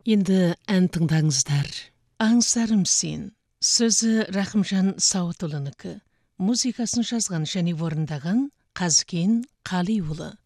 Енді ән тыңдаңыздар. Аңсарым сен. Сөзі Рахымжан Сауытұлынікі. Музыкасын жазған және орындаған Қазкен Қалиұлы.